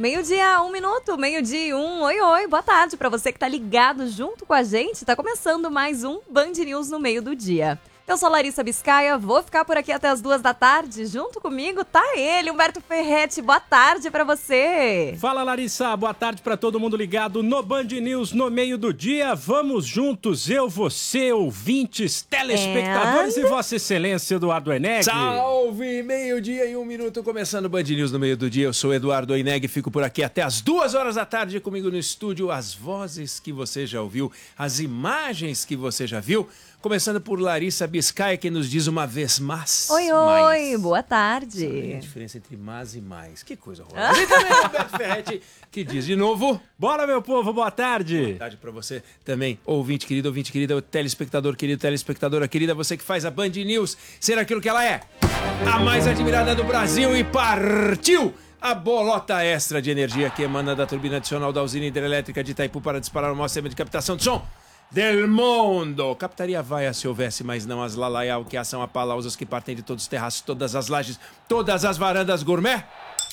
Meio-dia, 1 minuto, meio-dia e 1. Oi, oi, boa tarde pra você que tá ligado junto com a gente. Tá começando mais um Band News no meio do dia. Eu sou Larissa Biscaia, vou ficar por aqui até as 2 da tarde. Junto comigo tá ele, Humberto Ferretti. Boa tarde pra você. Fala, Larissa, boa tarde pra todo mundo ligado no Band News no meio do dia. Vamos juntos, eu, você, ouvintes, telespectadores e Vossa Excelência Eduardo Oineg. Salve! Meio-dia e 1 minuto, começando o Band News no meio do dia. Eu sou Eduardo Oineg, fico por aqui até as 2 horas da tarde comigo no estúdio. As vozes que você já ouviu, as imagens que você já viu. Começando por Larissa Biscaia, que nos diz uma vez mais. Oi, oi, boa tarde. Sabe a diferença entre mais e mais. Que coisa horrorosa. E também o Humberto Ferretti, que diz de novo. Bora, meu povo, boa tarde. Boa tarde pra você também, ouvinte querida, telespectador querido, telespectadora querida, você que faz a Band News ser aquilo que ela é. A mais admirada do Brasil, e partiu! A bolota extra de energia que emana da turbina adicional da usina hidrelétrica de Itaipu para disparar o maior sistema de captação de som del mundo. Captaria vaia se houvesse, mas não as lalaial, que são apalausas que partem de todos os terraços, todas as lajes, todas as varandas gourmet.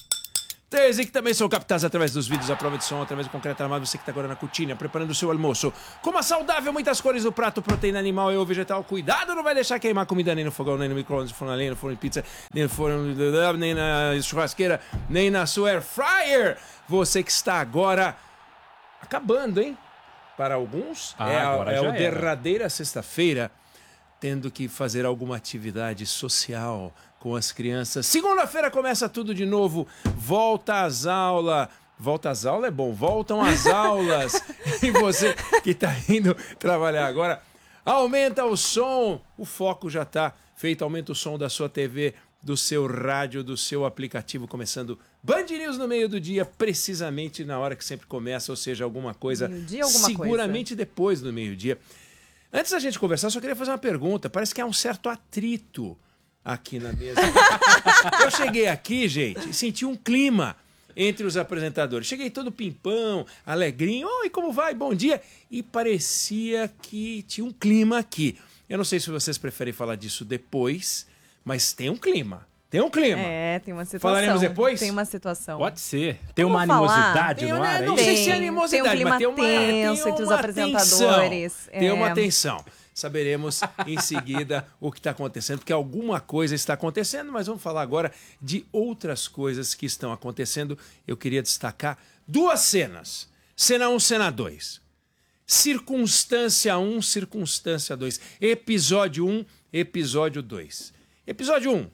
13 que também são captadas através dos vídeos à prova de som, através do concreto armado. Você que está agora na cutina, preparando o seu almoço. Coma saudável, muitas cores no prato, proteína animal e ou vegetal. Cuidado, não vai deixar queimar comida nem no fogão, nem no micro-ondas, forno a lenha, no forno de pizza, nem no forno, nem na churrasqueira, nem na sua air fryer. Você que está agora acabando, hein? Para alguns, é a derradeira sexta-feira, tendo que fazer alguma atividade social com as crianças. Segunda-feira começa tudo de novo, volta às aulas. Volta às aulas é bom, voltam às aulas. E você que está indo trabalhar agora, aumenta o som, o foco já está feito, aumenta o som da sua TV, do seu rádio, do seu aplicativo, começando Band News no meio do dia, precisamente na hora que sempre começa, ou seja, alguma coisa, seguramente depois do meio-dia. Antes da gente conversar, só queria fazer uma pergunta. Parece que há um certo atrito aqui na mesa. Eu cheguei aqui, gente, e senti um clima entre os apresentadores. Cheguei todo pimpão, alegrinho. Oi, como vai? Bom dia. E parecia que tinha um clima aqui. Eu não sei se vocês preferem falar disso depois, mas tem um clima. Tem um clima. É, tem uma situação. Falaremos depois? Tem uma situação. Pode ser. Tem uma animosidade no ar aí? Não sei se é animosidade, tem um clima mas tem uma tenso entre os apresentadores. Tem uma tensão. Saberemos em seguida o que está acontecendo, porque alguma coisa está acontecendo, mas vamos falar agora de outras coisas que estão acontecendo. Eu queria destacar 2 cenas. Cena 1, cena 2. Circunstância 1, circunstância 2. Episódio 1, episódio 2. Episódio 1.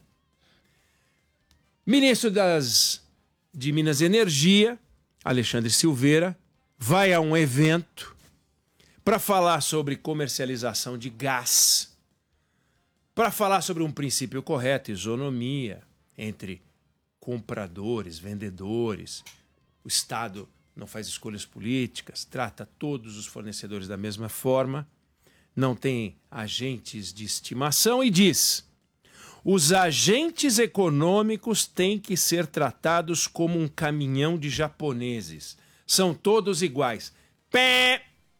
Ministro de Minas e Energia, Alexandre Silveira, vai a um evento para falar sobre comercialização de gás, para falar sobre um princípio correto, isonomia entre compradores, vendedores. O Estado não faz escolhas políticas, trata todos os fornecedores da mesma forma, não tem agentes de estimação e diz: os agentes econômicos têm que ser tratados como um caminhão de japoneses. São todos iguais. Pé!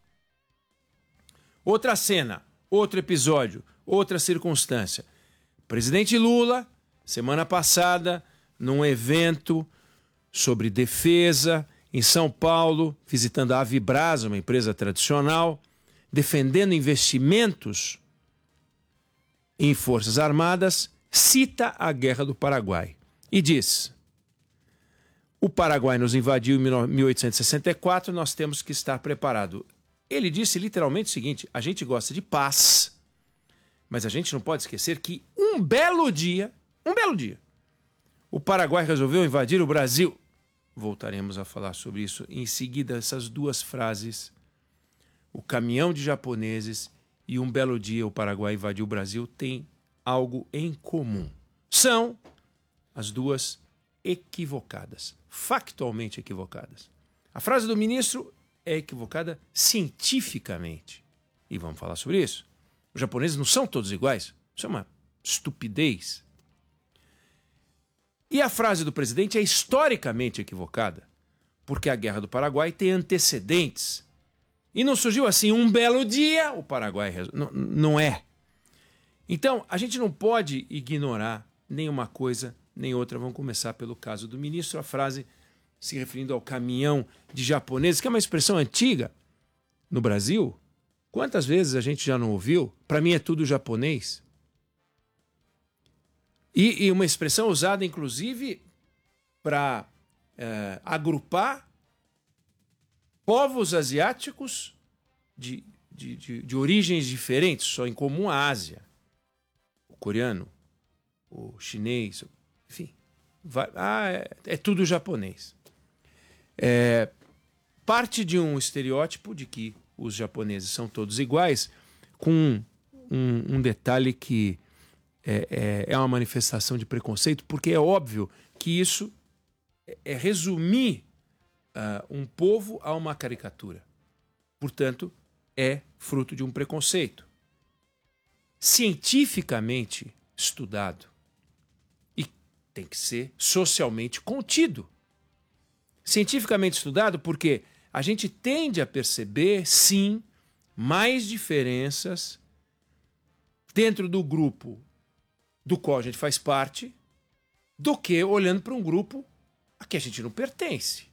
Outra cena, outro episódio, outra circunstância. Presidente Lula, semana passada, num evento sobre defesa em São Paulo, visitando a Avibras, uma empresa tradicional, defendendo investimentos em Forças Armadas, cita a Guerra do Paraguai e diz: o Paraguai nos invadiu em 1864, nós temos que estar preparados. Ele disse literalmente o seguinte: a gente gosta de paz, mas a gente não pode esquecer que um belo dia, o Paraguai resolveu invadir o Brasil. Voltaremos a falar sobre isso em seguida. Essas 2 frases, o caminhão de japoneses e um belo dia o Paraguai invadiu o Brasil, tem algo em comum. São as 2 equivocadas, factualmente equivocadas. A frase do ministro é equivocada cientificamente. E vamos falar sobre isso. Os japoneses não são todos iguais. Isso é uma estupidez. E a frase do presidente é historicamente equivocada, porque a Guerra do Paraguai tem antecedentes. E não surgiu assim, um belo dia, o Paraguai... Não é. Então, a gente não pode ignorar nem uma coisa nem outra. Vamos começar pelo caso do ministro. A frase se referindo ao caminhão de japoneses, que é uma expressão antiga no Brasil. Quantas vezes a gente já não ouviu? Para mim é tudo japonês. E uma expressão usada, inclusive, para agrupar povos asiáticos de origens diferentes, só em comum a Ásia. O coreano, o chinês, enfim. É tudo japonês. Parte de um estereótipo de que os japoneses são todos iguais, com um detalhe que é uma manifestação de preconceito, porque é óbvio que isso é resumir um povo a uma caricatura. Portanto, é fruto de um preconceito. Cientificamente estudado. E tem que ser socialmente contido. Cientificamente estudado porque a gente tende a perceber, sim, mais diferenças dentro do grupo do qual a gente faz parte do que olhando para um grupo a que a gente não pertence.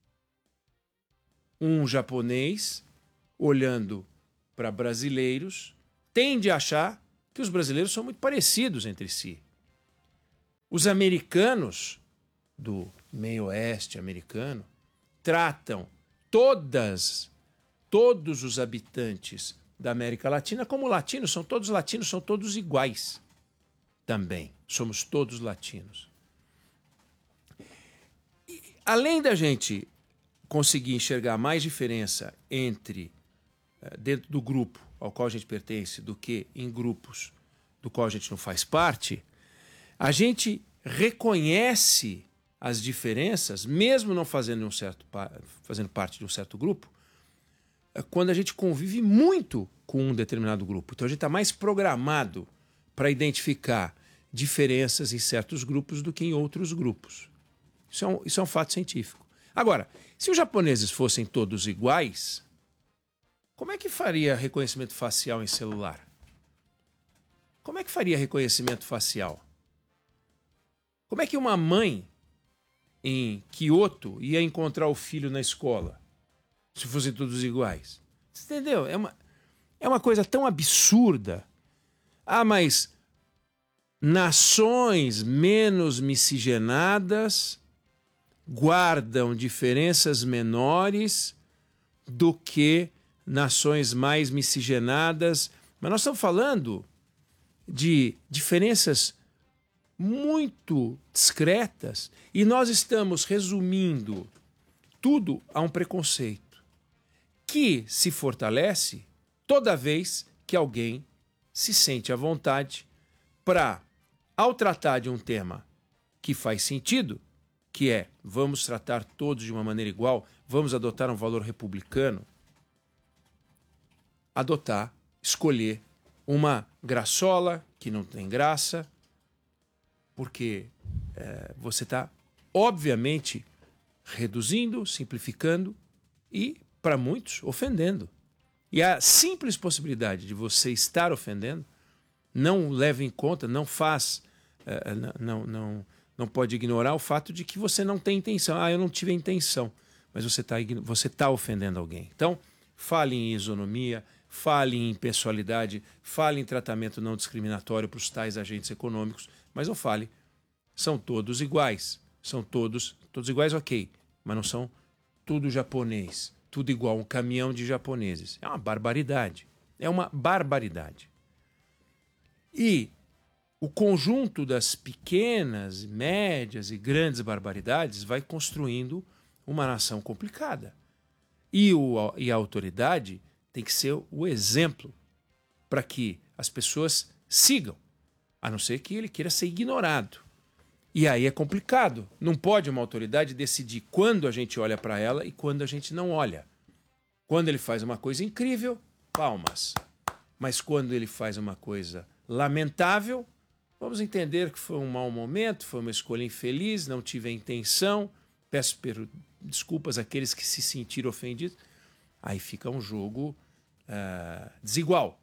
Um japonês, olhando para brasileiros, tende a achar que os brasileiros são muito parecidos entre si. Os americanos, do meio oeste americano, tratam todos os habitantes da América Latina como latinos, são todos iguais também. Somos todos latinos. E, além da gente conseguir enxergar mais diferença dentro do grupo ao qual a gente pertence do que em grupos do qual a gente não faz parte, a gente reconhece as diferenças, mesmo não fazendo parte de um certo grupo, quando a gente convive muito com um determinado grupo. Então a gente está mais programado para identificar diferenças em certos grupos do que em outros grupos. Isso é um fato científico. Agora, se os japoneses fossem todos iguais, como é que faria reconhecimento facial em celular? Como é que faria reconhecimento facial? Como é que uma mãe em Kyoto ia encontrar o filho na escola, se fossem todos iguais? Você entendeu? É uma coisa tão absurda. Mas nações menos miscigenadas guardam diferenças menores do que nações mais miscigenadas. Mas nós estamos falando de diferenças muito discretas e nós estamos resumindo tudo a um preconceito que se fortalece toda vez que alguém se sente à vontade para, ao tratar de um tema que faz sentido, que é vamos tratar todos de uma maneira igual, vamos adotar um valor republicano, escolher uma graçola que não tem graça, porque você está, obviamente, reduzindo, simplificando e, para muitos, ofendendo. E a simples possibilidade de você estar ofendendo não leva em conta, não pode ignorar o fato de que você não tem intenção. Eu não tive a intenção, mas você está ofendendo alguém. Então, fale em isonomia, fale em pessoalidade, fale em tratamento não discriminatório para os tais agentes econômicos, mas não fale, são todos iguais. São todos iguais, ok, mas não são tudo japonês, tudo igual, um caminhão de japoneses. É uma barbaridade. É uma barbaridade. E o conjunto das pequenas, médias e grandes barbaridades vai construindo uma nação complicada. E a autoridade tem que ser o exemplo para que as pessoas sigam, a não ser que ele queira ser ignorado. E aí é complicado. Não pode uma autoridade decidir quando a gente olha para ela e quando a gente não olha. Quando ele faz uma coisa incrível, palmas. Mas quando ele faz uma coisa lamentável, vamos entender que foi um mau momento, foi uma escolha infeliz, não tive a intenção, peço desculpas àqueles que se sentiram ofendidos. Aí fica um jogo desigual.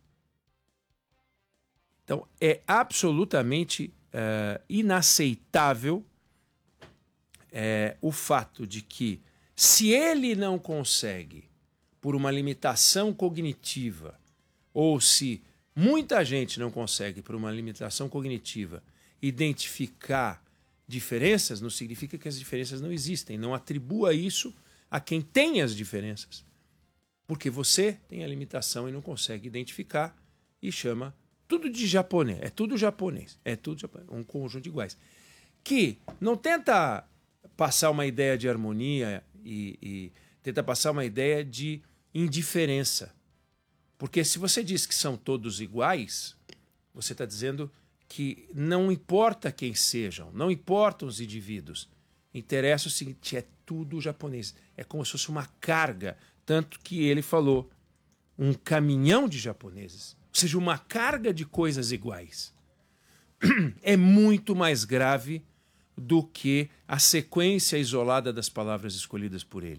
Então, é absolutamente inaceitável o fato de que, se ele não consegue, por uma limitação cognitiva, ou se muita gente não consegue, por uma limitação cognitiva, identificar diferenças, não significa que as diferenças não existem. Não atribua isso a quem tem as diferenças. Porque você tem a limitação e não consegue identificar e chama tudo de japonês. É tudo japonês. É tudo japonês. Um conjunto de iguais. Que não tenta passar uma ideia de harmonia e tenta passar uma ideia de indiferença. Porque se você diz que são todos iguais, você está dizendo que não importa quem sejam, não importam os indivíduos. Interessa o seguinte, é tudo japonês. É como se fosse uma carga, tanto que ele falou, um caminhão de japoneses. Ou seja, uma carga de coisas iguais. É muito mais grave do que a sequência isolada das palavras escolhidas por ele.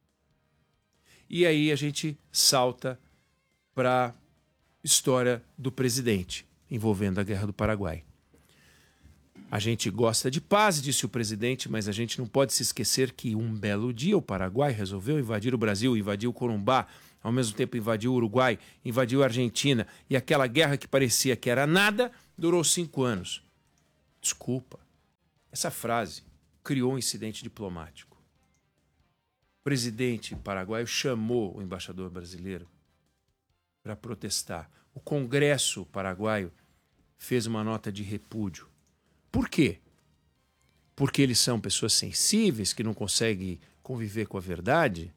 E aí a gente salta para a história do presidente, envolvendo a Guerra do Paraguai. A gente gosta de paz, disse o presidente, mas a gente não pode se esquecer que um belo dia o Paraguai resolveu invadir o Brasil, invadiu o Corumbá, ao mesmo tempo invadiu o Uruguai, invadiu a Argentina, e aquela guerra que parecia que era nada, durou 5 anos. Desculpa, essa frase criou um incidente diplomático. O presidente paraguaio chamou o embaixador brasileiro para protestar. O Congresso paraguaio fez uma nota de repúdio. Por quê? Porque eles são pessoas sensíveis que não conseguem conviver com a verdade?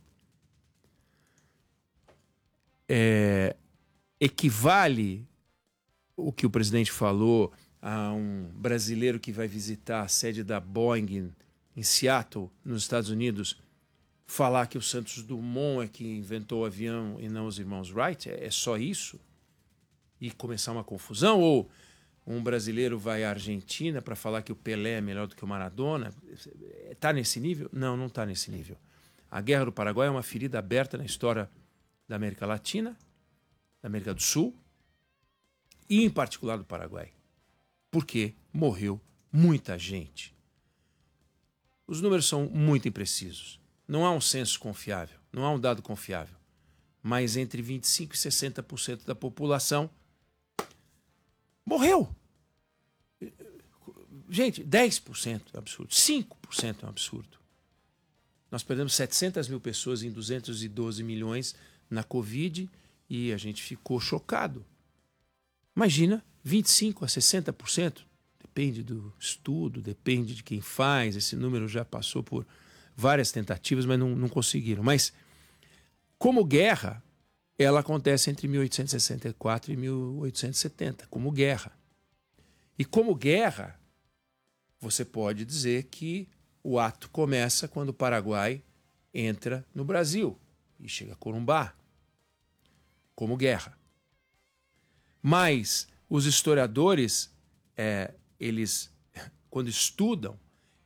Equivale o que o presidente falou a um brasileiro que vai visitar a sede da Boeing em Seattle, nos Estados Unidos, falar que o Santos Dumont é que inventou o avião e não os irmãos Wright? É só isso? E começar uma confusão? Ou um brasileiro vai à Argentina para falar que o Pelé é melhor do que o Maradona? Está nesse nível? Não, não está nesse nível. A Guerra do Paraguai é uma ferida aberta na história da América Latina, da América do Sul e, em particular, do Paraguai. Porque morreu muita gente. Os números são muito imprecisos. Não há um censo confiável, não há um dado confiável. Mas entre 25% e 60% da população morreu. Gente, 10% é um absurdo, 5% é um absurdo. Nós perdemos 700 mil pessoas em 212 milhões na Covid e a gente ficou chocado. Imagina, 25% a 60%, depende do estudo, depende de quem faz, esse número já passou por várias tentativas, mas não conseguiram. Mas, como guerra, ela acontece entre 1864 e 1870, como guerra. E como guerra, você pode dizer que o ato começa quando o Paraguai entra no Brasil e chega a Corumbá, como guerra. Mas os historiadores, eles, quando estudam,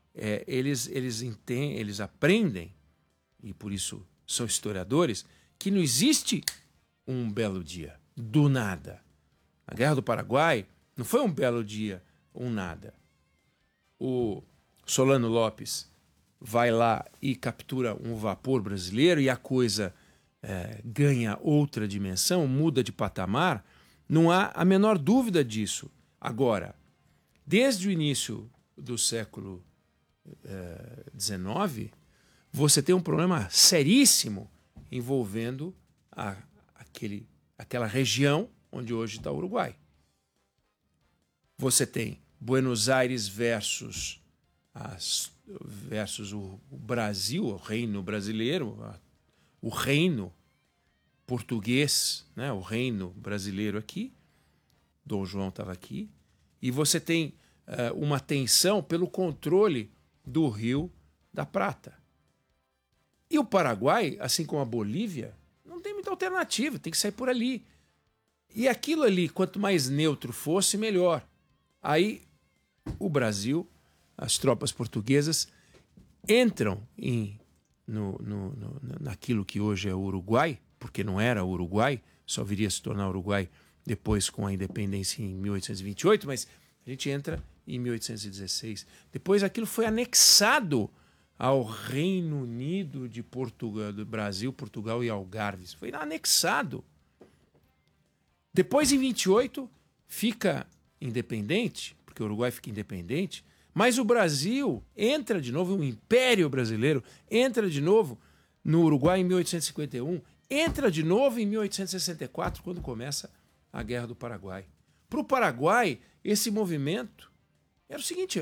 eles aprendem, e por isso são historiadores, que não existe um belo dia, do nada. A Guerra do Paraguai não foi um belo dia, um nada. O Solano Lopes vai lá e captura um vapor brasileiro e a coisa ganha outra dimensão, muda de patamar. Não há a menor dúvida disso. Agora, desde o início do século XIX, você tem um problema seríssimo envolvendo aquela região onde hoje está o Uruguai. Você tem Buenos Aires versus o Brasil, o reino brasileiro, o reino português, né, o reino brasileiro aqui. Dom João estava aqui. E você tem uma tensão pelo controle do Rio da Prata. E o Paraguai, assim como a Bolívia, não tem muita alternativa, tem que sair por ali. E aquilo ali, quanto mais neutro fosse, melhor. Aí o Brasil, as tropas portuguesas, entram naquilo que hoje é o Uruguai, porque não era o Uruguai, só viria a se tornar Uruguai depois com a independência em 1828, mas a gente entra em 1816. Depois aquilo foi anexado ao Reino Unido de Portugal, do Brasil, Portugal e Algarves. Foi anexado. Depois, em 28, fica independente, porque o Uruguai fica independente, mas o Brasil entra de novo, o Império Brasileiro entra de novo no Uruguai em 1851, entra de novo em 1864, quando começa a Guerra do Paraguai. Para o Paraguai, esse movimento era o seguinte,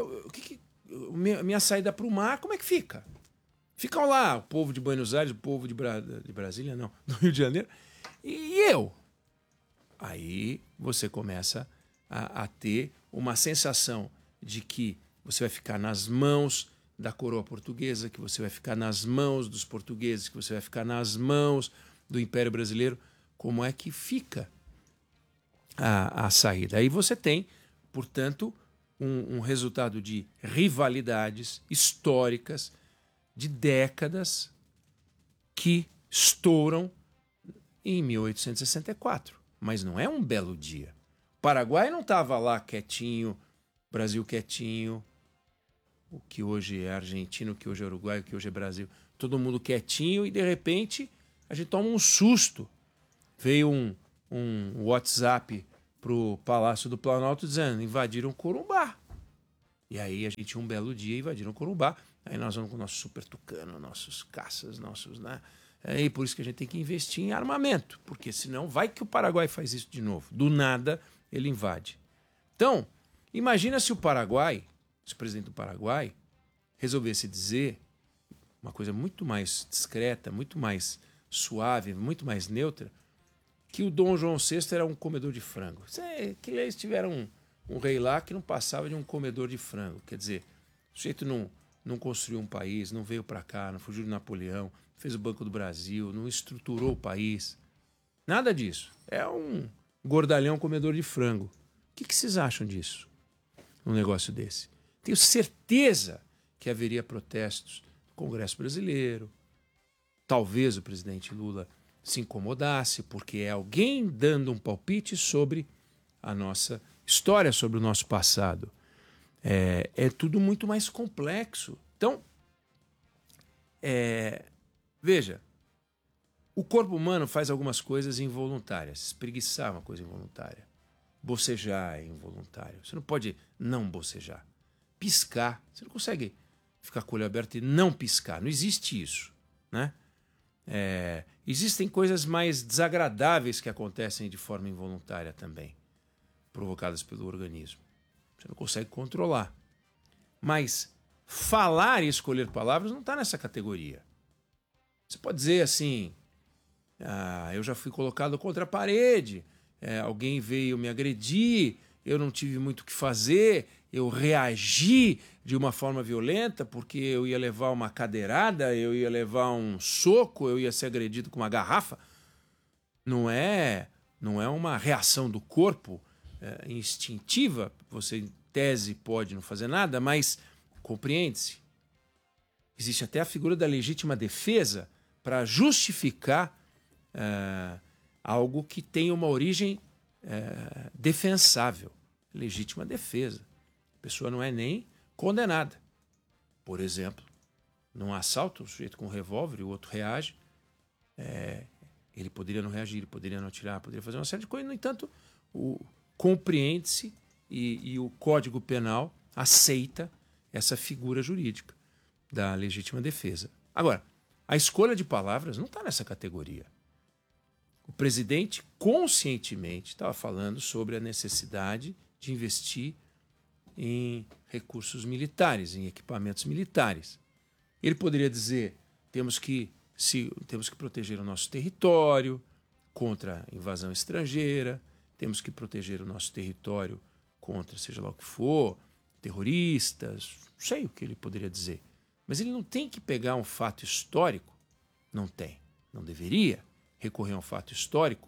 minha saída para o mar, como é que fica? Ficam lá o povo de Buenos Aires, o povo de Brasília, não, do Rio de Janeiro, e eu? Aí você começa a ter uma sensação de que você vai ficar nas mãos da coroa portuguesa, que você vai ficar nas mãos dos portugueses, que você vai ficar nas mãos do Império Brasileiro. Como é que fica a saída? Aí você tem, portanto, um resultado de rivalidades históricas de décadas que estouram em 1864. Mas não é um belo dia. O Paraguai não estava lá quietinho, Brasil quietinho, o que hoje é Argentina, o que hoje é Uruguai, o que hoje é Brasil. Todo mundo quietinho e, de repente, a gente toma um susto. Veio um WhatsApp para o Palácio do Planalto dizendo: invadiram Corumbá. E aí a gente, um belo dia, invadiram Corumbá. Aí nós vamos com o nosso super tucano, nossos caças, nossos... né? E por isso que a gente tem que investir em armamento, porque senão vai que o Paraguai faz isso de novo. Do nada, ele invade. Então, imagina se o Paraguai, se o presidente do Paraguai resolvesse dizer uma coisa muito mais discreta, muito mais suave, muito mais neutra, que o Dom João VI era um comedor de frango. Que eles tiveram um rei lá que não passava de um comedor de frango. Quer dizer, o sujeito não construiu um país, não veio para cá, não fugiu de Napoleão, fez o Banco do Brasil, não estruturou o país. Nada disso. É um gordalhão comedor de frango. O que vocês acham disso? Um negócio desse. Tenho certeza que haveria protestos no Congresso Brasileiro. Talvez o presidente Lula se incomodasse, porque é alguém dando um palpite sobre a nossa história, sobre o nosso passado. É tudo muito mais complexo. Então, veja, o corpo humano faz algumas coisas involuntárias. Espreguiçar é uma coisa involuntária. Bocejar é involuntário. Você não pode não bocejar. Piscar, você não consegue ficar com o olho aberto e não piscar. Não existe isso, né? Existem coisas mais desagradáveis que acontecem de forma involuntária também, provocadas pelo organismo. Você não consegue controlar. Mas falar e escolher palavras não está nessa categoria. Você pode dizer assim: eu já fui colocado contra a parede, alguém veio me agredir, eu não tive muito o que fazer, eu reagi de uma forma violenta porque eu ia levar uma cadeirada, eu ia levar um soco, eu ia ser agredido com uma garrafa. Não é uma reação do corpo instintiva. Você, em tese, pode não fazer nada, mas compreende-se. Existe até a figura da legítima defesa para justificar algo que tem uma origem defensável. Legítima defesa. A pessoa não é nem condenada. Por exemplo, num assalto, um sujeito com um revólver e o outro reage, ele poderia não reagir, ele poderia não atirar, poderia fazer uma série de coisas. No entanto, compreende-se e o Código Penal aceita essa figura jurídica da legítima defesa. Agora, a escolha de palavras não está nessa categoria. O presidente conscientemente estava falando sobre a necessidade de investir em recursos militares, em equipamentos militares. Ele poderia dizer: temos que proteger o nosso território contra a invasão estrangeira, temos que proteger o nosso território contra, seja lá o que for, terroristas, não sei o que ele poderia dizer. Mas ele não tem que pegar um fato histórico, não deveria recorrer a um fato histórico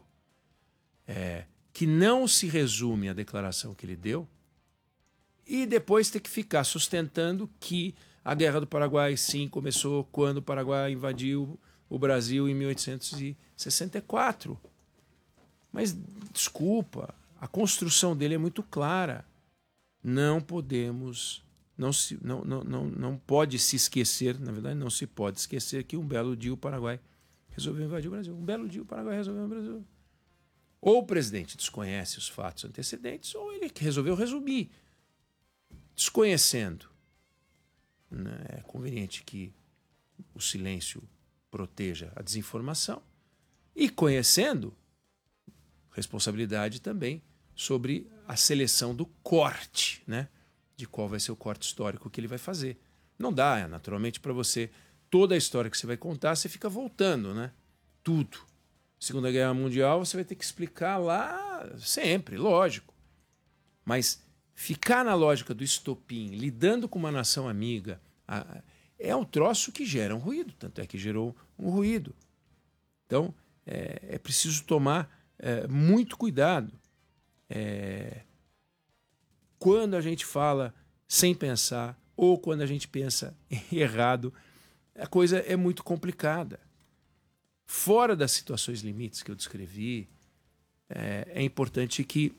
que não se resume à declaração que ele deu e depois ter que ficar sustentando que a Guerra do Paraguai, sim, começou quando o Paraguai invadiu o Brasil em 1864. Mas, desculpa, a construção dele é muito clara. Não podemos não pode se esquecer, na verdade não se pode esquecer que um belo dia o Paraguai resolveu invadir o Brasil. Um belo dia o Paraguai resolveu invadir o Brasil. Ou o presidente desconhece os fatos antecedentes, ou ele resolveu resumir. Desconhecendo, né, é conveniente que o silêncio proteja a desinformação. E conhecendo, responsabilidade também sobre a seleção do corte, né? De qual vai ser o corte histórico que ele vai fazer. Não dá, naturalmente, para você, toda a história que você vai contar, você fica voltando, né? Tudo. Segunda Guerra Mundial, você vai ter que explicar lá sempre, lógico. Mas ficar na lógica do estopim, lidando com uma nação amiga, é um troço que gera um ruído, tanto é que gerou um ruído. Então, é preciso tomar muito cuidado. Quando a gente fala sem pensar, ou quando a gente pensa errado, a coisa é muito complicada. Fora das situações limites que eu descrevi, é importante que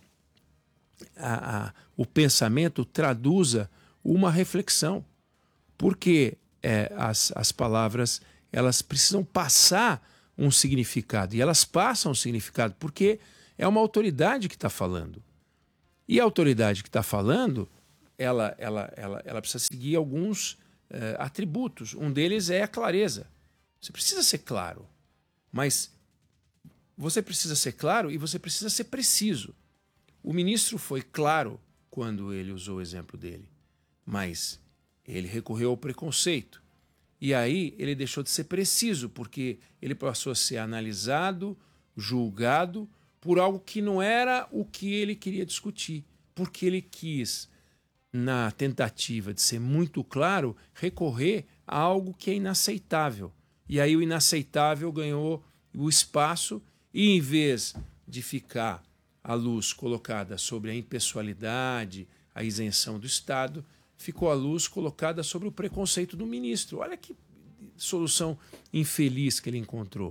o pensamento traduza uma reflexão, porque as palavras elas precisam passar um significado, e elas passam um significado porque é uma autoridade que está falando. E a autoridade que está falando, ela precisa seguir alguns atributos. Um deles é a clareza. Você precisa ser claro, mas você precisa ser claro e você precisa ser preciso. O ministro foi claro quando ele usou o exemplo dele, mas ele recorreu ao preconceito. E aí ele deixou de ser preciso, porque ele passou a ser analisado, julgado, por algo que não era o que ele queria discutir, porque ele quis, na tentativa de ser muito claro, recorrer a algo que é inaceitável. E aí o inaceitável ganhou o espaço e, em vez de ficar a luz colocada sobre a impessoalidade, a isenção do Estado, ficou a luz colocada sobre o preconceito do ministro. Olha que solução infeliz que ele encontrou.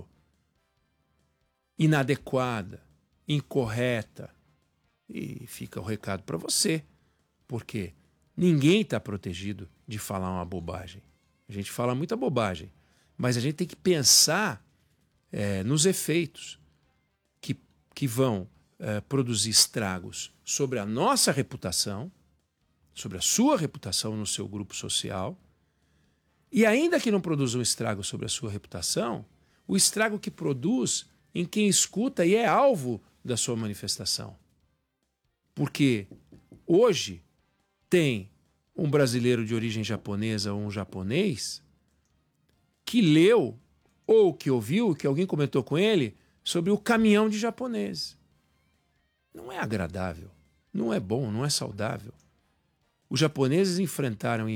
Inadequada, incorreta. E fica o recado para você, porque ninguém está protegido de falar uma bobagem. A gente fala muita bobagem, mas a gente tem que pensar nos efeitos que vão produzir estragos sobre a nossa reputação, sobre a sua reputação no seu grupo social, e ainda que não produza um estrago sobre a sua reputação, o estrago que produz em quem escuta e é alvo da sua manifestação. Porque hoje tem um brasileiro de origem japonesa ou um japonês que leu ou que ouviu, que alguém comentou com ele, sobre o caminhão de japoneses. Não é agradável, não é bom, não é saudável. Os japoneses enfrentaram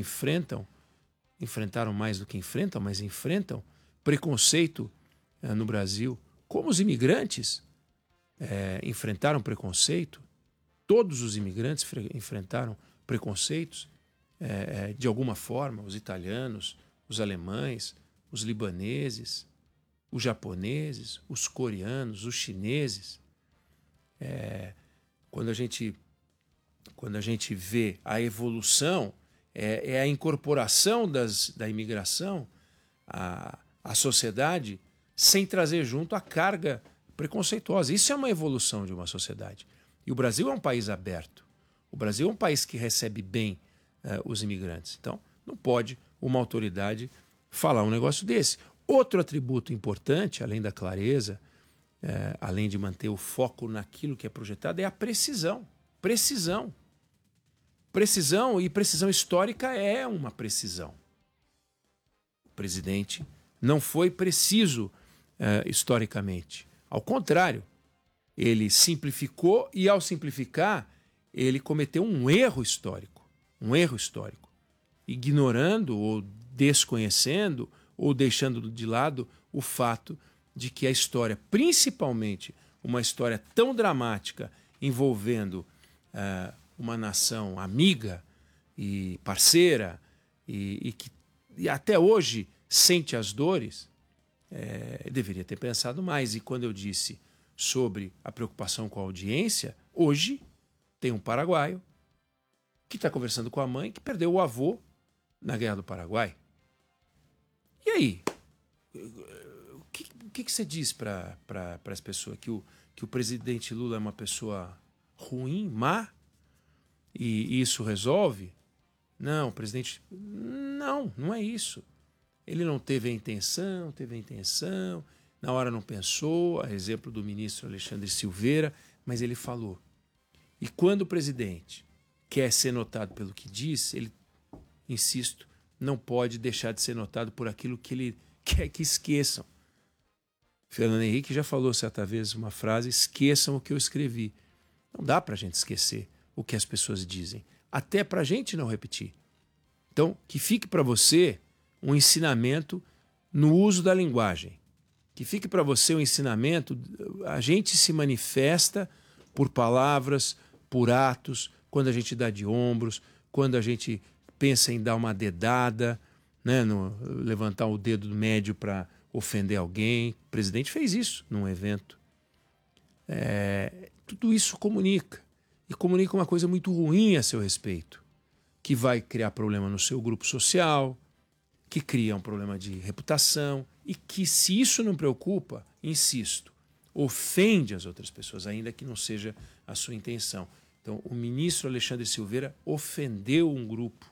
mais do que enfrentam, mas enfrentam preconceito no Brasil. Como os imigrantes enfrentaram preconceito, todos os imigrantes enfrentaram preconceitos de alguma forma, os italianos, os alemães, os libaneses, os japoneses, os coreanos, os chineses. Quando a gente vê a evolução, a incorporação da imigração à sociedade sem trazer junto a carga preconceituosa. Isso é uma evolução de uma sociedade. E o Brasil é um país aberto. O Brasil é um país que recebe bem os imigrantes. Então, não pode uma autoridade falar um negócio desse. Outro atributo importante, além da clareza, além de manter o foco naquilo que é projetado, é a precisão. Precisão. Precisão, e precisão histórica é uma precisão. O presidente não foi preciso historicamente. Ao contrário, ele simplificou e, ao simplificar, ele cometeu um erro histórico. Um erro histórico. Ignorando ou desconhecendo ou deixando de lado o fato de que a história, principalmente uma história tão dramática envolvendo uma nação amiga e parceira e que até hoje sente as dores, deveria ter pensado mais. E quando eu disse sobre a preocupação com a audiência, hoje tem um paraguaio que está conversando com a mãe que perdeu o avô na Guerra do Paraguai. E aí? O que você diz para as pessoas? Que o presidente Lula é uma pessoa ruim, má? E isso resolve? Não, o presidente... Não é isso. Ele não teve a intenção, na hora não pensou, a exemplo do ministro Alexandre Silveira, mas ele falou. E quando o presidente quer ser notado pelo que diz, ele, insisto, não pode deixar de ser notado por aquilo que ele quer que esqueçam. Fernando Henrique já falou certa vez uma frase: esqueçam o que eu escrevi. Não dá para a gente esquecer o que as pessoas dizem, até para a gente não repetir. Então, que fique para você um ensinamento no uso da linguagem. Que fique para você um ensinamento, a gente se manifesta por palavras, por atos, quando a gente dá de ombros, quando a gente pensa em dar uma dedada, né, levantar o dedo médio para ofender alguém. O presidente fez isso num evento. Tudo isso comunica. E comunica uma coisa muito ruim a seu respeito, que vai criar problema no seu grupo social, que cria um problema de reputação e que, se isso não preocupa, insisto, ofende as outras pessoas, ainda que não seja a sua intenção. Então, o ministro Alexandre Silveira ofendeu um grupo,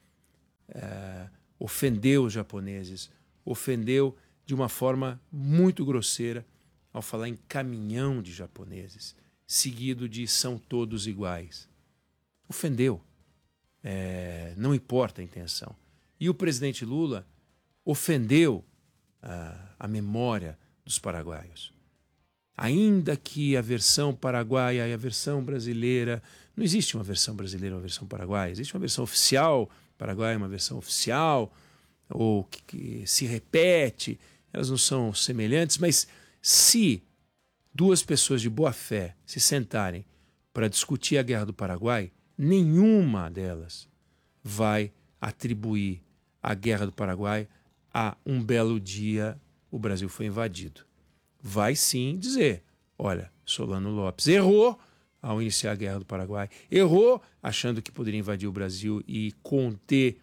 ofendeu os japoneses, ofendeu de uma forma muito grosseira ao falar em caminhão de japoneses, seguido de são todos iguais. Ofendeu. Não importa a intenção. E o presidente Lula ofendeu a memória dos paraguaios. Ainda que a versão paraguaia e a versão brasileira... Não existe uma versão brasileira e uma versão paraguaia. Existe uma versão oficial paraguaia, uma versão oficial, ou que se repete. Elas não são semelhantes, mas se duas pessoas de boa fé se sentarem para discutir a Guerra do Paraguai, nenhuma delas vai atribuir a Guerra do Paraguai a um belo dia o Brasil foi invadido. Vai sim dizer, olha, Solano Lopes errou ao iniciar a Guerra do Paraguai, errou achando que poderia invadir o Brasil e conter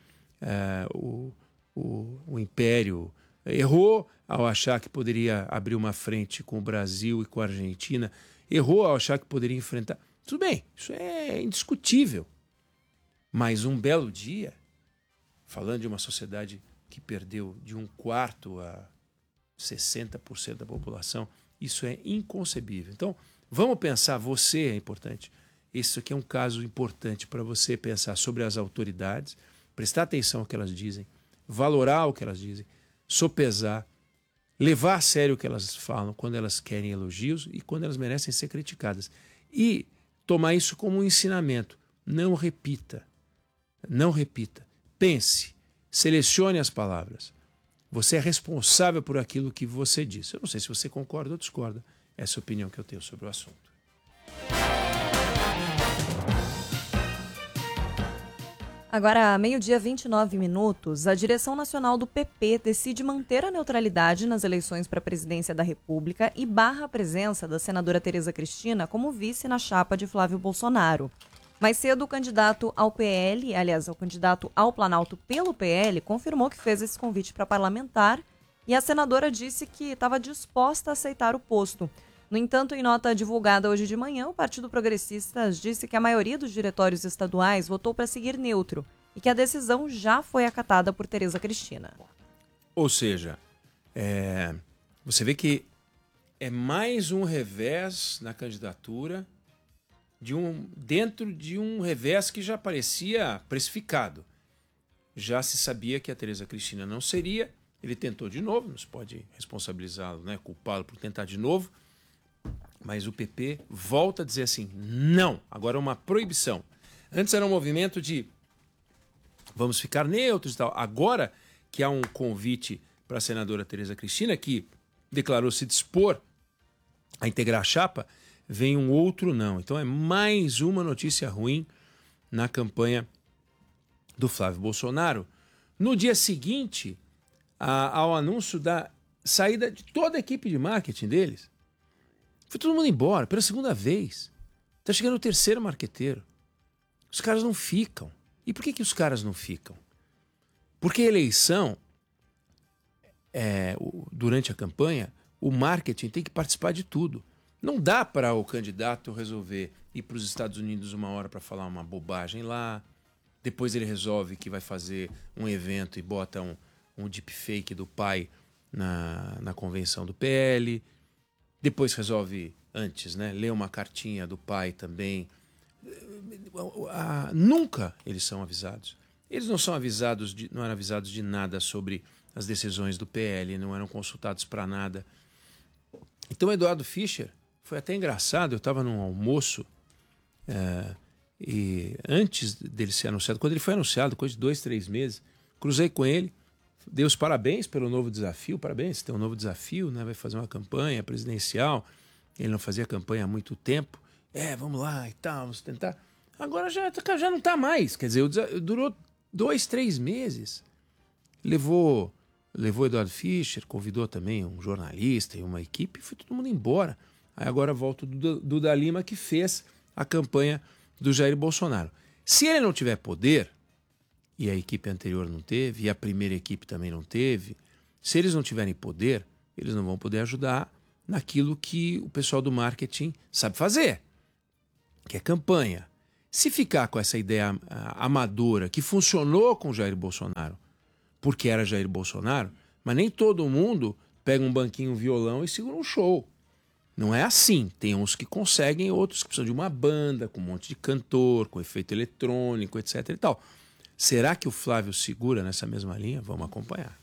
o Império, errou ao achar que poderia abrir uma frente com o Brasil e com a Argentina, errou ao achar que poderia enfrentar... Tudo bem, isso é indiscutível. Mas um belo dia, falando de uma sociedade que perdeu de 1/4 a 60% da população, isso é inconcebível. Então, vamos pensar, você é importante. Isso aqui é um caso importante para você pensar sobre as autoridades, prestar atenção ao que elas dizem, valorar o que elas dizem, sopesar, levar a sério o que elas falam quando elas querem elogios e quando elas merecem ser criticadas. E tomar isso como um ensinamento. Não repita. Não repita. Pense. Selecione as palavras. Você é responsável por aquilo que você diz. Eu não sei se você concorda ou discorda. Essa é a opinião que eu tenho sobre o assunto. Agora, meio-dia 29 minutos, a direção nacional do PP decide manter a neutralidade nas eleições para a presidência da República e barra a presença da senadora Tereza Cristina como vice na chapa de Flávio Bolsonaro. Mais cedo, o candidato ao PL, aliás, o candidato ao Planalto pelo PL, confirmou que fez esse convite para parlamentar e a senadora disse que estava disposta a aceitar o posto. No entanto, em nota divulgada hoje de manhã, o Partido Progressistas disse que a maioria dos diretórios estaduais votou para seguir neutro e que a decisão já foi acatada por Tereza Cristina. Ou seja, você vê que é mais um revés na candidatura dentro de um revés que já parecia precificado. Já se sabia que a Tereza Cristina não seria, ele tentou de novo, não se pode responsabilizá-lo, né, culpá-lo por tentar de novo, mas o PP volta a dizer assim, não, agora é uma proibição. Antes era um movimento de vamos ficar neutros e tal, agora que há um convite para a senadora Tereza Cristina, que declarou se dispor a integrar a chapa, vem um outro não. Então é mais uma notícia ruim na campanha do Flávio Bolsonaro. No dia seguinte ao anúncio da saída de toda a equipe de marketing deles, foi todo mundo embora, pela segunda vez. Está chegando o terceiro marqueteiro. Os caras não ficam. E por que os caras não ficam? Porque a eleição, durante a campanha, o marketing tem que participar de tudo. Não dá para o candidato resolver ir para os Estados Unidos uma hora para falar uma bobagem lá, depois ele resolve que vai fazer um evento e bota um deepfake do pai na convenção do PL, depois resolve antes, né, ler uma cartinha do pai também. Nunca eles são avisados. Eles não são avisados, não eram avisados de nada sobre as decisões do PL, não eram consultados para nada. Então, Eduardo Fischer, foi até engraçado, eu estava num almoço e antes dele ser anunciado, quando ele foi anunciado, coisa de 2, 3 meses, cruzei com ele, dei os parabéns pelo novo desafio, parabéns, tem um novo desafio, né? Vai fazer uma campanha presidencial, ele não fazia campanha há muito tempo, vamos lá e tal, vamos tentar. Agora já não está mais, quer dizer, durou 2, 3 meses, levou Eduardo Fischer, convidou também um jornalista e uma equipe, e foi todo mundo embora. Aí agora volta o Duda Lima, que fez a campanha do Jair Bolsonaro. Se ele não tiver poder, e a equipe anterior não teve, e a primeira equipe também não teve, se eles não tiverem poder, eles não vão poder ajudar naquilo que o pessoal do marketing sabe fazer, que é campanha. Se ficar com essa ideia amadora que funcionou com Jair Bolsonaro, porque era Jair Bolsonaro, mas nem todo mundo pega um banquinho, um violão e segura um show. Não é assim. Tem uns que conseguem, outros que precisam de uma banda, com um monte de cantor, com efeito eletrônico, etc. e tal. Será que o Flávio segura nessa mesma linha? Vamos acompanhar.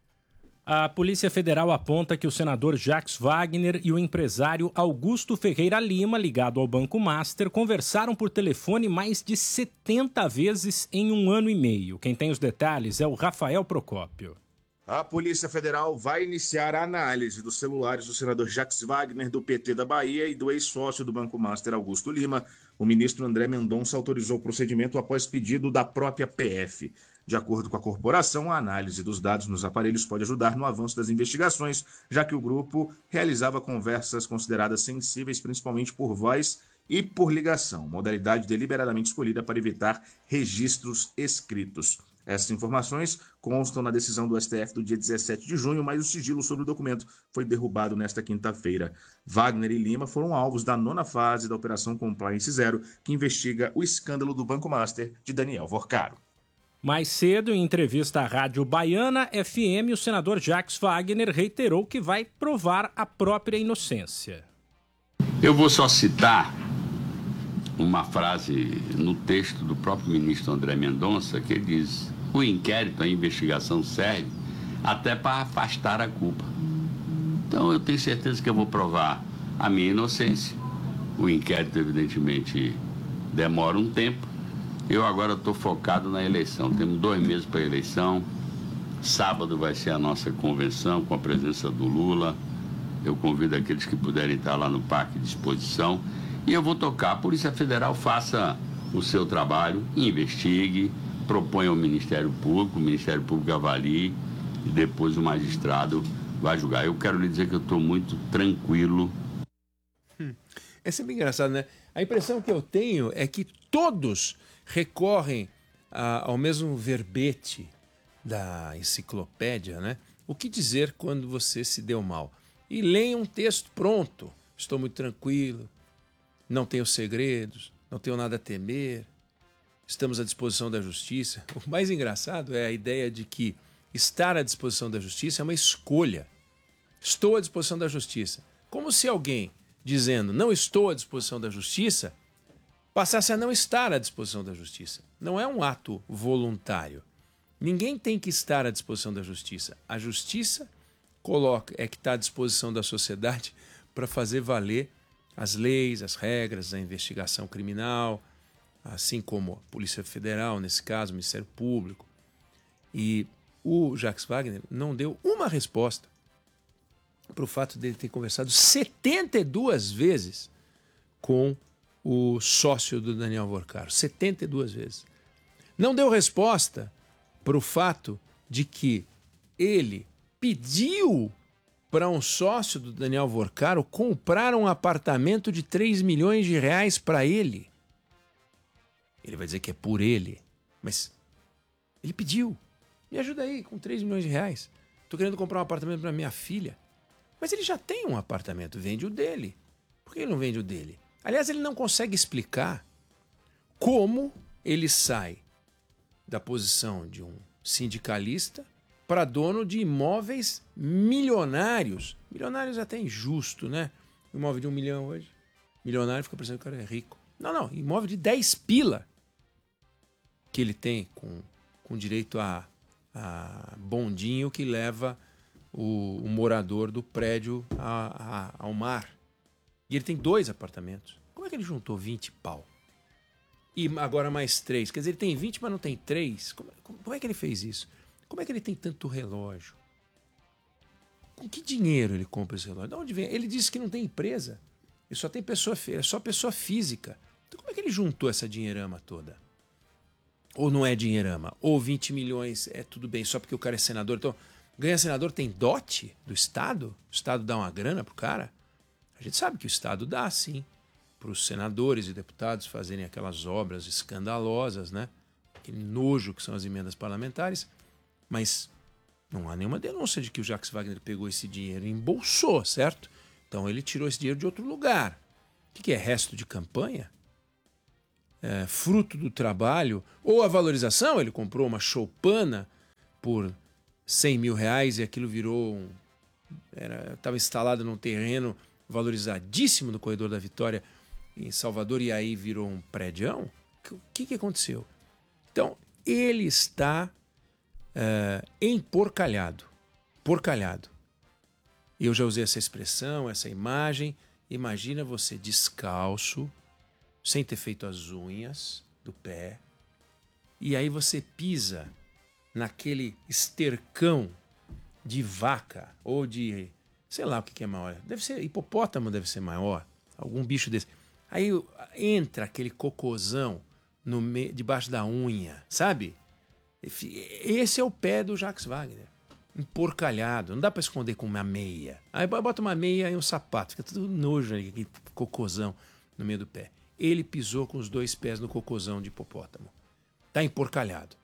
A Polícia Federal aponta que o senador Jacques Wagner e o empresário Augusto Ferreira Lima, ligado ao Banco Master, conversaram por telefone mais de 70 vezes em 1 ano e meio. Quem tem os detalhes é o Rafael Procópio. A Polícia Federal vai iniciar a análise dos celulares do senador Jacques Wagner, do PT da Bahia, e do ex-sócio do Banco Master, Augusto Lima. O ministro André Mendonça autorizou o procedimento após pedido da própria PF. De acordo com a corporação, a análise dos dados nos aparelhos pode ajudar no avanço das investigações, já que o grupo realizava conversas consideradas sensíveis, principalmente por voz e por ligação, modalidade deliberadamente escolhida para evitar registros escritos. Essas informações constam na decisão do STF do dia 17 de junho, mas o sigilo sobre o documento foi derrubado nesta quinta-feira. Wagner e Lima foram alvos da 9ª fase da Operação Compliance Zero, que investiga o escândalo do Banco Master de Daniel Vorcaro. Mais cedo, em entrevista à Rádio Baiana FM, o senador Jacques Wagner reiterou que vai provar a própria inocência. Eu vou só citar uma frase no texto do próprio ministro André Mendonça, que ele diz: o inquérito, a investigação serve até para afastar a culpa. Então eu tenho certeza que eu vou provar a minha inocência. O inquérito, evidentemente, demora um tempo. Eu agora estou focado na eleição. Temos 2 meses para a eleição. Sábado vai ser a nossa convenção com a presença do Lula. Eu convido aqueles que puderem estar lá no Parque de Exposição. E eu vou tocar. A Polícia Federal faça o seu trabalho, investigue, proponha ao Ministério Público, o Ministério Público avalie e depois o magistrado vai julgar. Eu quero lhe dizer que eu estou muito tranquilo. É sempre engraçado, né? A impressão que eu tenho é que todos recorrem ao mesmo verbete da enciclopédia, né? O que dizer quando você se deu mal? E leem um texto pronto. Estou muito tranquilo, não tenho segredos, não tenho nada a temer, estamos à disposição da justiça. O mais engraçado é a ideia de que estar à disposição da justiça é uma escolha. Estou à disposição da justiça. Como se alguém dizendo não estou à disposição da justiça passasse a não estar à disposição da justiça. Não é um ato voluntário. Ninguém tem que estar à disposição da justiça. A justiça é que está à disposição da sociedade para fazer valer as leis, as regras, a investigação criminal, assim como a Polícia Federal, nesse caso, o Ministério Público. E o Jacques Wagner não deu uma resposta para o fato dele ter conversado 72 vezes com o sócio do Daniel Vorcaro. 72 vezes. Não deu resposta para o fato de que ele pediu para um sócio do Daniel Vorcaro comprar um apartamento de 3 milhões de reais para ele. Ele vai dizer que é por ele. Mas ele pediu. Me ajuda aí com 3 milhões de reais. Tô querendo comprar um apartamento para minha filha. Mas ele já tem um apartamento, vende o dele. Por que ele não vende o dele? Aliás, ele não consegue explicar como ele sai da posição de um sindicalista para dono de imóveis milionários. Milionários até injusto, né? Um imóvel de 1 milhão hoje. Milionário fica parecendo que o cara é rico. Não. Imóvel de 10 pila que ele tem com direito a bondinho que leva o morador do prédio ao mar. E ele tem 2 apartamentos. Como é que ele juntou 20 pau? E agora mais 3. Quer dizer, ele tem 20, mas não tem 3. Como é que ele fez isso? Como é que ele tem tanto relógio? Com que dinheiro ele compra esse relógio? De onde vem? Ele disse que não tem empresa. Ele só tem só pessoa física. Então como é que ele juntou essa dinheirama toda? Ou não é dinheirama? Ou 20 milhões é tudo bem, só porque o cara é senador. Então, ganhar senador tem dote do Estado? O Estado dá uma grana pro cara? A gente sabe que o Estado dá, sim, para os senadores e deputados fazerem aquelas obras escandalosas, né? Aquele nojo que são as emendas parlamentares. Mas não há nenhuma denúncia de que o Jacques Wagner pegou esse dinheiro e embolsou, certo? Então ele tirou esse dinheiro de outro lugar. O que é resto de campanha? É, fruto do trabalho? Ou a valorização? Ele comprou uma choupana por 100 mil reais e aquilo virou estava instalado num terreno valorizadíssimo no Corredor da Vitória em Salvador e aí virou um prédião? O que aconteceu? Então, ele está emporcalhado. Porcalhado. Eu já usei essa expressão, essa imagem. Imagina você descalço, sem ter feito as unhas do pé, e aí você pisa naquele estercão de vaca ou de, sei lá o que é maior. Deve ser hipopótamo, deve ser maior, algum bicho desse. Aí entra aquele cocôzão debaixo da unha, sabe? Esse é o pé do Jacques Wagner. Emporcalhado, não dá para esconder com uma meia. Aí bota uma meia e um sapato, fica tudo nojo ali, aquele cocôzão no meio do pé. Ele pisou com os 2 pés no cocôzão de hipopótamo. Tá emporcalhado.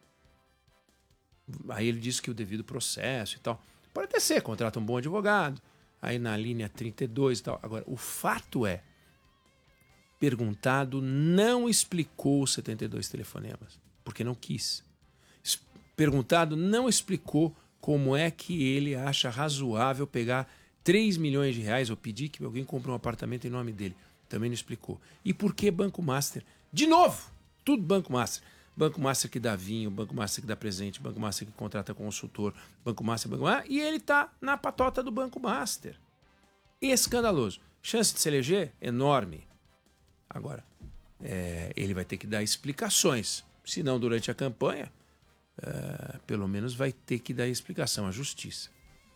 Aí ele disse que o devido processo e tal. Pode até ser, contrata um bom advogado. Aí na linha 32 e tal. Agora, o fato é, perguntado não explicou os 72 telefonemas, porque não quis. Perguntado não explicou como é que ele acha razoável pegar 3 milhões de reais ou pedir que alguém compre um apartamento em nome dele. Também não explicou. E por que Banco Master? De novo, tudo Banco Master. Banco Master que dá vinho, Banco Master que dá presente, Banco Master que contrata consultor, Banco Master, e ele está na patota do Banco Master. Escandaloso. Chance de se eleger? Enorme. Agora, ele vai ter que dar explicações. Se não durante a campanha, pelo menos vai ter que dar explicação à justiça.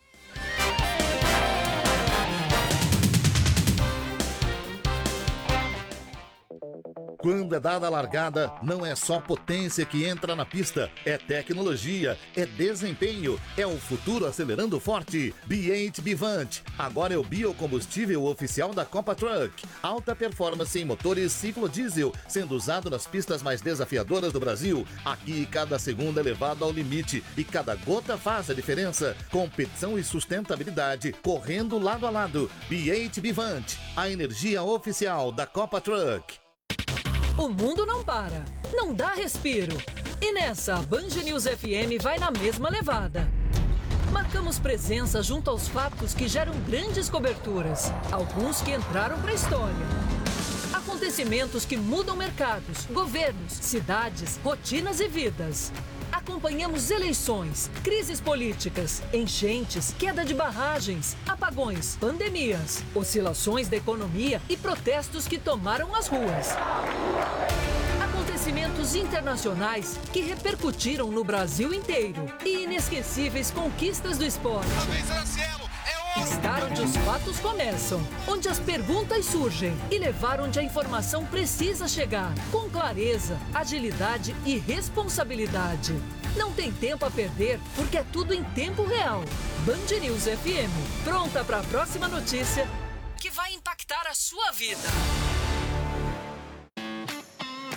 Quando é dada a largada, não é só potência que entra na pista, é tecnologia, é desempenho, é o futuro acelerando forte. B8 Bivante, agora é o biocombustível oficial da Copa Truck. Alta performance em motores ciclo diesel, sendo usado nas pistas mais desafiadoras do Brasil. Aqui, cada segundo é levado ao limite e cada gota faz a diferença. Competição e sustentabilidade, correndo lado a lado. B8 Bivante, a energia oficial da Copa Truck. O mundo não para, não dá respiro. E nessa, a Band News FM vai na mesma levada. Marcamos presença junto aos fatos que geram grandes coberturas, alguns que entraram para a história. Acontecimentos que mudam mercados, governos, cidades, rotinas e vidas. Acompanhamos eleições, crises políticas, enchentes, queda de barragens, apagões, pandemias, oscilações da economia e protestos que tomaram as ruas. Acontecimentos internacionais que repercutiram no Brasil inteiro e inesquecíveis conquistas do esporte. Estar onde os fatos começam, onde as perguntas surgem e levar onde a informação precisa chegar, com clareza, agilidade e responsabilidade. Não tem tempo a perder, porque é tudo em tempo real. Band News FM, pronta para a próxima notícia que vai impactar a sua vida.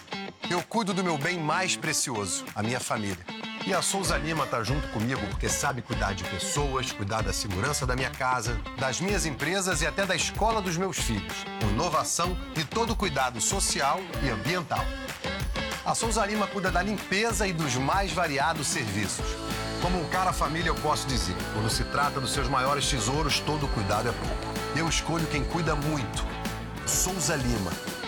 Eu cuido do meu bem mais precioso, a minha família. E a Souza Lima está junto comigo porque sabe cuidar de pessoas, cuidar da segurança da minha casa, das minhas empresas e até da escola dos meus filhos, com inovação e todo cuidado social e ambiental. A Souza Lima cuida da limpeza e dos mais variados serviços. Como um cara família, eu posso dizer, quando se trata dos seus maiores tesouros, todo cuidado é pouco. Eu escolho quem cuida muito. Souza Lima.